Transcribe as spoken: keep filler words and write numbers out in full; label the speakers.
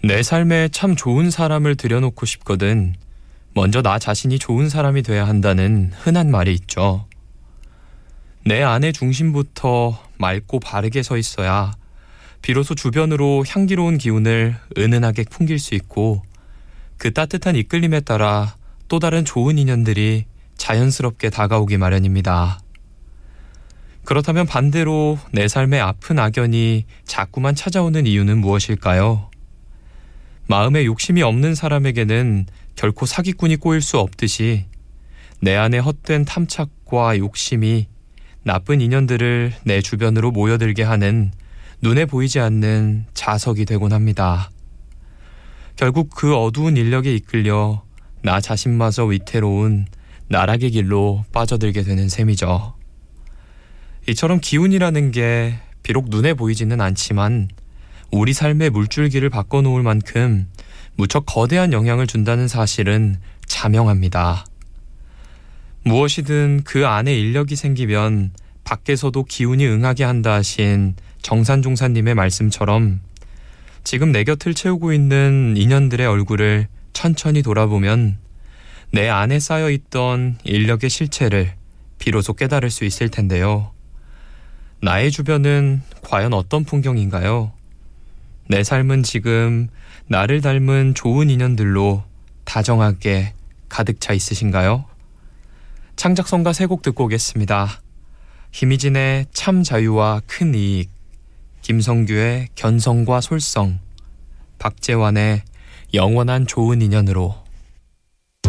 Speaker 1: 내 삶에 참 좋은 사람을 들여놓고 싶거든 먼저 나 자신이 좋은 사람이 돼야 한다는 흔한 말이 있죠. 내 안의 중심부터 맑고 바르게 서 있어야 비로소 주변으로 향기로운 기운을 은은하게 풍길 수 있고 그 따뜻한 이끌림에 따라 또 다른 좋은 인연들이 자연스럽게 다가오기 마련입니다. 그렇다면 반대로 내 삶의 아픈 악연이 자꾸만 찾아오는 이유는 무엇일까요? 마음에 욕심이 없는 사람에게는 결코 사기꾼이 꼬일 수 없듯이 내 안에 헛된 탐착과 욕심이 나쁜 인연들을 내 주변으로 모여들게 하는 눈에 보이지 않는 자석이 되곤 합니다. 결국 그 어두운 인력에 이끌려 나 자신마저 위태로운 나락의 길로 빠져들게 되는 셈이죠. 이처럼 기운이라는 게 비록 눈에 보이지는 않지만 우리 삶의 물줄기를 바꿔놓을 만큼 무척 거대한 영향을 준다는 사실은 자명합니다. 무엇이든 그 안에 인력이 생기면 밖에서도 기운이 응하게 한다 하신 정산종사님의 말씀처럼 지금 내 곁을 채우고 있는 인연들의 얼굴을 천천히 돌아보면 내 안에 쌓여있던 인력의 실체를 비로소 깨달을 수 있을 텐데요. 나의 주변은 과연 어떤 풍경인가요? 내 삶은 지금 나를 닮은 좋은 인연들로 다정하게 가득 차 있으신가요? 창작성가 세 곡 듣고 오겠습니다. 김희진의 참 자유와 큰 이익, 김성규의 견성과 솔성, 박재환의 영원한 좋은 인연으로.